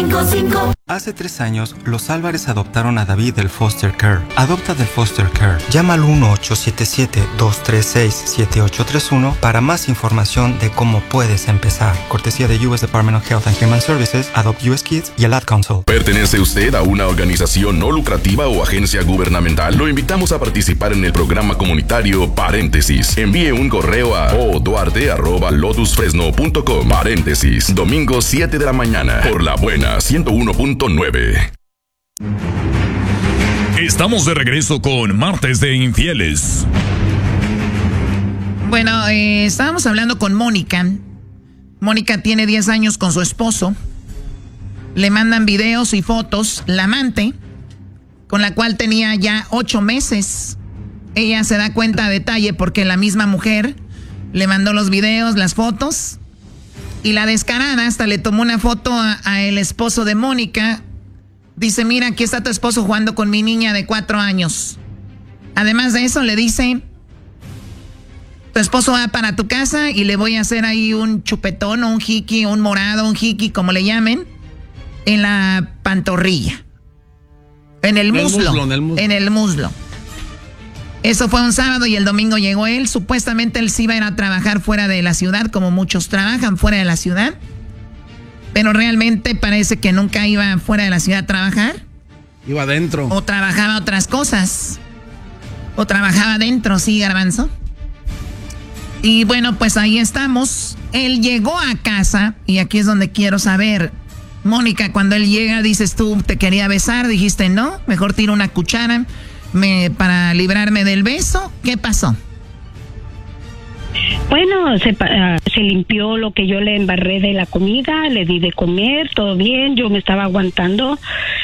888-8-8-55-55. Hace 3 años, los Álvarez adoptaron a David del Foster Care. Adopta del Foster Care. Llama al 1-877-236-7831 para más información de cómo puedes empezar. Cortesía de US Department of Health and Human Services, Adopt US Kids y el Ad Council. ¿Pertenece usted a una organización no lucrativa o agencia gubernamental? Lo invitamos a participar en el programa comunitario Paréntesis. Envíe un correo a oduarte@lotusfresno.com. Paréntesis. Domingo 7 de la mañana. Por La Buena 101.9. Estamos de regreso con Martes de Infieles. Bueno, estábamos hablando con Mónica. Mónica tiene 10 años con su esposo. Le mandan videos y fotos. La amante, con la cual tenía ya 8 meses. Ella se da cuenta a detalle porque la misma mujer le mandó los videos, las fotos. Y la descarada hasta le tomó una foto a el esposo de Mónica. Dice, mira, aquí está tu esposo jugando con mi niña de 4 años. Además de eso, le dice, tu esposo va para tu casa y le voy a hacer ahí un chupetón o un jiqui, un morado, un jiqui, como le llamen, en la pantorrilla. En el muslo. En el muslo. Eso fue un sábado y el domingo llegó él. Supuestamente él sí iba a ir a trabajar fuera de la ciudad, como muchos trabajan fuera de la ciudad. Pero realmente parece que nunca iba fuera de la ciudad a trabajar. Iba adentro. O trabajaba otras cosas. O trabajaba adentro, sí, Garbanzo. Y bueno, pues ahí estamos. Él llegó a casa y aquí es donde quiero saber. Mónica, cuando él llega, dices tú, te quería besar, dijiste no, mejor tiro una cuchara para librarme del beso. ¿Qué pasó? Bueno, se limpió lo que yo le embarré de la comida, le di de comer, todo bien, yo me estaba aguantando.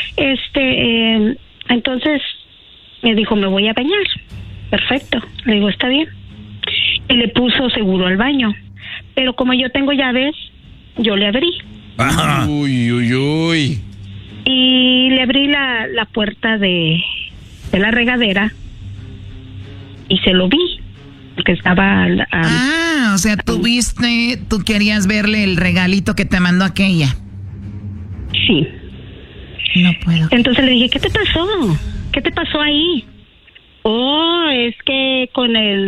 Entonces me dijo, me voy a bañar. Perfecto, le digo, está bien. Y le puso seguro al baño. Pero como yo tengo llaves, yo le abrí. Ajá. Uy. Y le abrí la puerta de la regadera y se lo vi. Porque estaba... o sea, tú querías verle el regalito que te mandó aquella. Sí. No puedo. Entonces le dije, ¿qué te pasó? ¿Qué te pasó ahí? Oh, es que no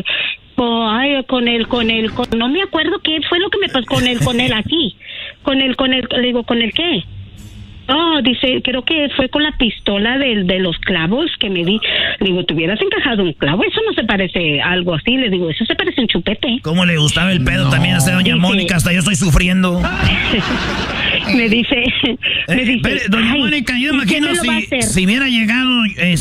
me acuerdo qué fue lo que me pasó con él aquí. Le digo, ¿con el qué? Oh, dice, creo que fue con la pistola de los clavos que me di. Le digo, ¿te hubieras encajado un clavo? Eso no se parece a algo así. Le digo, eso se parece un chupete. ¿Cómo le gustaba el pedo también a doña Mónica? Hasta yo estoy sufriendo. me dice, doña Mónica, yo imagino si hubiera llegado,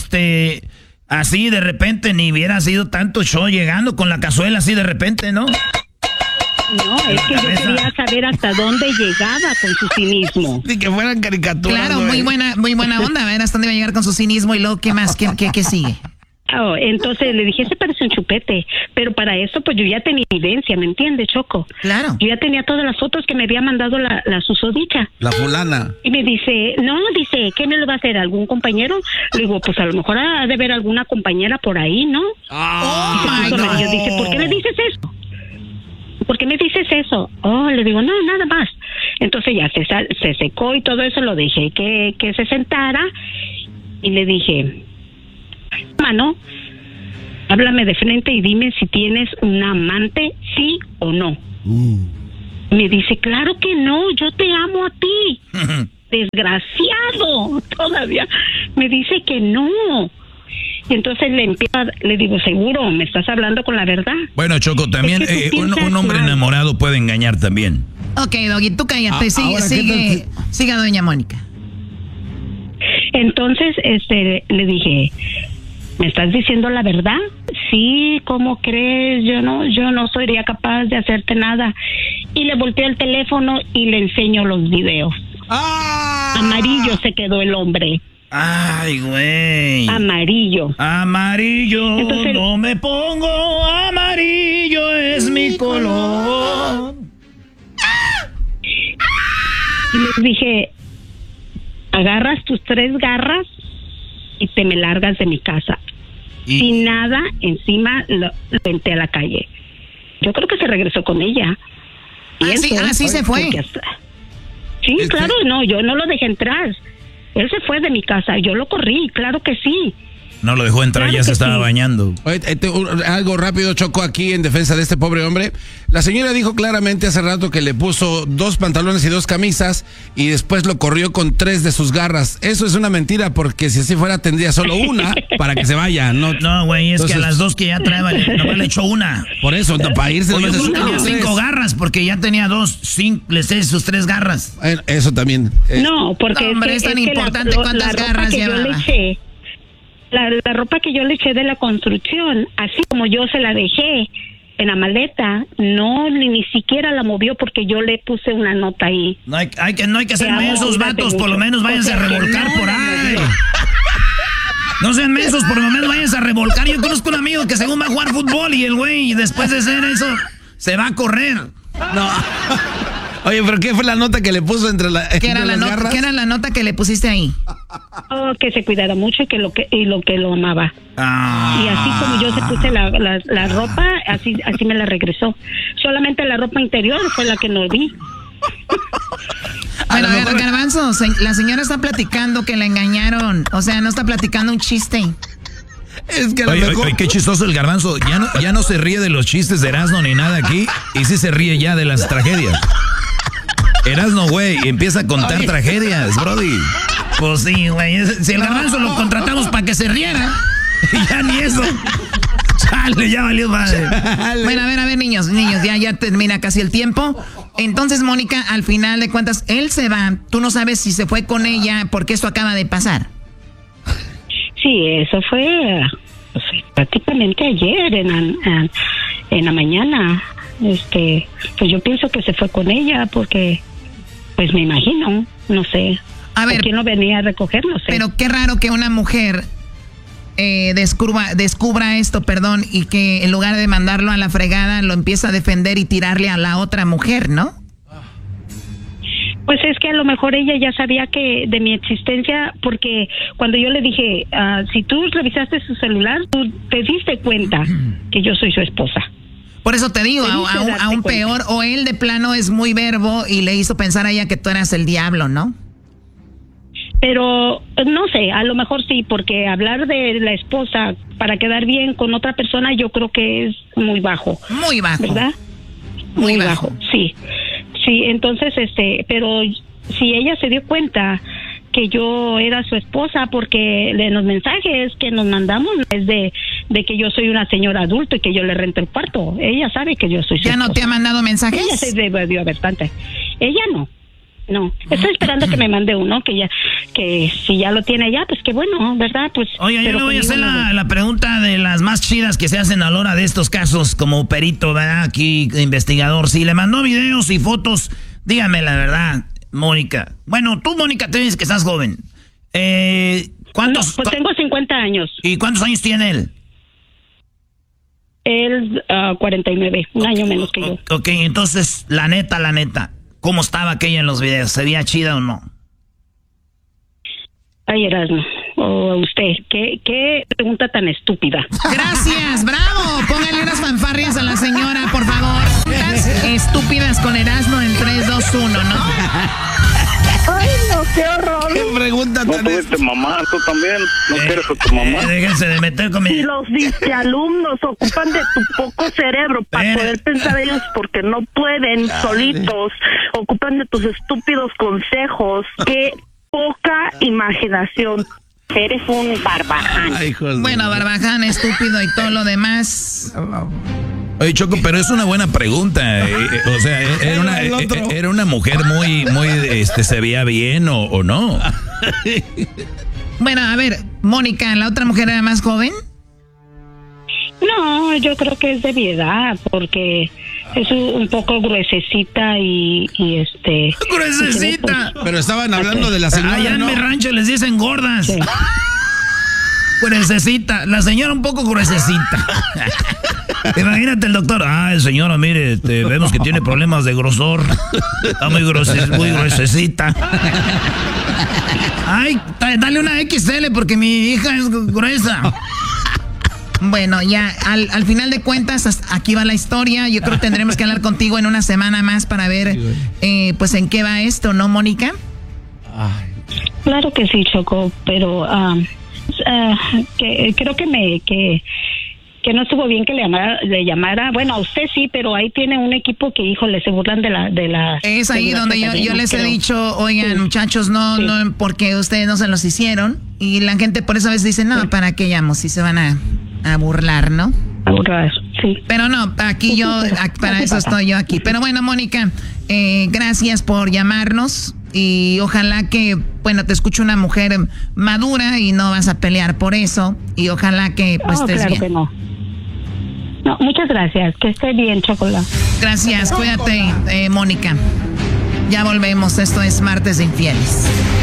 así de repente, ni hubiera sido tanto show llegando con la cazuela así de repente, ¿no? No, es que yo quería saber hasta dónde llegaba con su cinismo. Sí, que fueran caricaturas. Claro, muy buena onda, a ver hasta dónde iba a llegar con su cinismo y luego, ¿qué más? ¿Qué sigue? Oh, entonces le dije, se parece un chupete, pero para eso pues yo ya tenía evidencia, ¿me entiendes, Choco? Claro. Yo ya tenía todas las fotos que me había mandado la susodicha. La fulana. Y me dice, ¿qué me lo va a hacer? ¿Algún compañero? Le digo, pues a lo mejor ha de haber alguna compañera por ahí, ¿no? Yo dije, ¿por qué me dices eso? ¿Por qué me dices eso? Oh, le digo, no, nada más. Entonces ya se secó y todo eso, lo dejé que se sentara y le dije, mano, háblame de frente y dime si tienes una amante, sí o no. Me dice, claro que no, yo te amo a ti. Desgraciado, todavía. Me dice que no. Y entonces le digo, seguro, ¿me estás hablando con la verdad? Bueno, Choco, también es que un hombre enamorado puede engañar también. Ok, Doggy, tú cállate, siga doña Mónica. Entonces, le dije, ¿me estás diciendo la verdad? Sí, ¿cómo crees? Yo no sería capaz de hacerte nada. Y le volteo el teléfono y le enseño los videos. Amarillo se quedó el hombre. Ay, güey. Amarillo. Entonces, no me pongo amarillo, es mi color. Y les dije, agarras tus 3 garras y te me largas de mi casa. Sin nada encima, lo venté a la calle. Yo creo que se regresó con ella. Así se fue. Sí, claro, no, yo no lo dejé entrar. Él se fue de mi casa, yo lo corrí, claro que sí. No lo dejó entrar, claro, ya se estaba bañando. Oye, algo rápido, Choco, aquí en defensa de este pobre hombre. La señora dijo claramente hace rato que le puso 2 pantalones y 2 camisas y después lo corrió con 3 de sus garras. Eso es una mentira, porque si así fuera tendría solo una para que se vaya. No, güey, es que a las 2 que ya traeba nomás le echó una. Por eso, para irse. Oye, yo tenía 5 garras porque ya tenía 2, les eché sus 3 garras. Eso también. No, porque hombre, es tan importante cuántas garras llevaba. La ropa que yo le eché de la construcción, así como yo se la dejé en la maleta, ni siquiera la movió porque yo le puse una nota ahí. No hay que ser mensos, vatos, por lo menos váyanse a revolcar por ahí. No sean mensos, por lo menos váyanse a revolcar. Yo conozco un amigo que según va a jugar fútbol y el güey, después de hacer eso, se va a correr. No. Oye, ¿pero qué fue la nota que le puso entre las garras? ¿Qué era la nota que le pusiste ahí? Que se cuidara mucho y que lo amaba. Y así como yo se puse la ropa, así me la regresó. Solamente la ropa interior fue la que no vi. Bueno, a ver, Garbanzo, la señora está platicando que la engañaron. O sea, no está platicando un chiste. Es que oye, qué chistoso el Garbanzo. Ya no se ríe de los chistes de Erasmo ni nada aquí. Y sí se ríe ya de las tragedias. Erasmo, güey, empieza a contar tragedias, brody. Pues sí, güey. Si el Garbanzo lo contratamos para que se riera, ya ni eso. Chale, ya valió madre. Bueno, a ver, niños, ya termina casi el tiempo. Entonces, Mónica, al final de cuentas, él se va. Tú no sabes si se fue con ella, porque esto acaba de pasar. Sí, eso fue prácticamente ayer en la mañana. Pues yo pienso que se fue con ella porque, pues me imagino, no sé. A ver, ¿quién no venía a recoger? No sé. Pero qué raro que una mujer descubra esto, y que en lugar de mandarlo a la fregada lo empieza a defender y tirarle a la otra mujer, ¿no? Pues es que a lo mejor ella ya sabía que de mi existencia, porque cuando yo le dije, si tú revisaste su celular, tú te diste cuenta que yo soy su esposa. Por eso te digo, aún peor, o él de plano es muy verbo y le hizo pensar a ella que tú eras el diablo, ¿no? Pero no sé, a lo mejor sí, porque hablar de la esposa para quedar bien con otra persona yo creo que es muy bajo. Muy bajo. ¿Verdad? Muy bajo, sí. Sí, entonces, pero si ella se dio cuenta que yo era su esposa, porque en los mensajes que nos mandamos es de que yo soy una señora adulta y que yo le rento el cuarto. Ella sabe que yo soy su esposa. ¿Ya no te ha mandado mensajes? Ella se debió haber bastante. Ella no. Estoy esperando que me mande uno, que si ya lo tiene ya, pues qué bueno, ¿verdad? Pues. Oye, yo le voy a hacer la pregunta de las más chidas que se hacen a la hora de estos casos, como perito, ¿verdad? Aquí, investigador. Si le mandó videos y fotos, dígame la verdad, Mónica. Bueno, tú, Mónica, te dices que estás joven. ¿Cuántos? Pues tengo 50 años. ¿Y cuántos años tiene él? Él, 49, un año menos que yo. Ok, entonces, la neta. ¿Cómo estaba aquella en los videos? ¿Se veía chida o no? Ay, Erasmo, o usted, ¿qué pregunta tan estúpida? Gracias, bravo. Póngale unas fanfarrias a la señora, por favor. Estúpidas con Erasmo en 3, 2, 1, ¿no? Ay, no, qué horror. ¿Qué pregunta tan estúpida? Mamá, tú también, ¿no quieres a tu mamá? Déjense de meter con mi... Si los disquealumnos ocupan de tu poco cerebro para poder pensar ellos porque no pueden solitos, ocupan de tus estúpidos consejos, qué poca imaginación. Eres un barbaján. Ay, bueno, barbaján, estúpido y todo lo demás. Oye, Choco, pero es una buena pregunta. O sea, era una mujer muy, ¿se veía bien o no? Bueno, a ver, Mónica, ¿la otra mujer era más joven? No, yo creo que es de mi edad, porque es un poco gruesecita y ¡Gruesecita! Pero estaban hablando de la señora, allá en mi rancho les dicen gordas. Sí. Gruesecita, la señora un poco gruesecita. Imagínate el doctor, señora, mire, vemos que tiene problemas de grosor. Está muy gruesecita. Ay, dale una XL porque mi hija es gruesa. Bueno, ya al final de cuentas, aquí va la historia. Yo creo que tendremos que hablar contigo en una semana más para ver pues en qué va esto, ¿no, Mónica? Claro que sí, Choco, pero creo que no estuvo bien que le llamara. Bueno, a usted sí, pero ahí tiene un equipo que, híjole, se burlan de la es ahí donde yo les he dicho, oigan, muchachos, no, porque ustedes no se los hicieron. Y la gente por eso a veces dice, no, ¿para qué llamo? Si se van a burlar, ¿no? A burlar, sí. Pero no, aquí para eso estoy yo aquí. Pero bueno, Mónica, gracias por llamarnos. Y ojalá que, bueno, te escuche una mujer madura y no vas a pelear por eso. Y ojalá que pues estés claro bien. Que no. No, muchas gracias. Que esté bien, Chocolate. Gracias, cuídate, Mónica. Ya volvemos. Esto es Martes de Infieles.